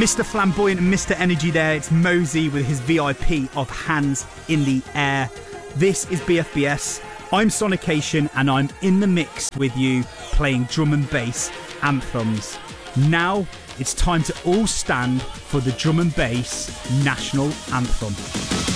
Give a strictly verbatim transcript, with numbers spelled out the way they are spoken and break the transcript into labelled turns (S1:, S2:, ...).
S1: Mister Flamboyant and Mister Energy there. It's Mosey with his V I P of Hands in the Air. This is B F B S. I'm Sonication and I'm in the mix with you playing drum and bass anthems. Now it's time to all stand for the drum and bass national anthem.